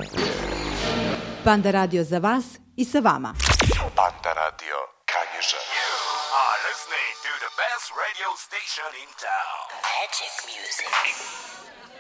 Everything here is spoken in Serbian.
Panda Radio za vas i sa vama. Panda Radio Kanjiža. You are listening to the best radio station in town. Magic music.